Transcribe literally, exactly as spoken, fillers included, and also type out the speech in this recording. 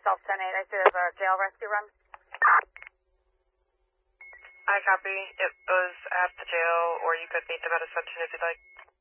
myself, ten eight. I see there's a jail rescue run. I copy. It was at the jail, or you could meet them at a section if you'd like.